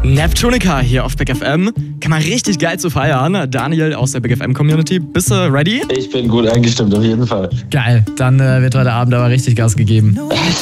Neptunica hier auf Big FM. Kann man richtig geil zu feiern. Daniel aus der Big FM Community. Bist du ready? Ich bin gut eingestimmt, auf jeden Fall. Geil. Dann wird heute Abend aber richtig Gas gegeben.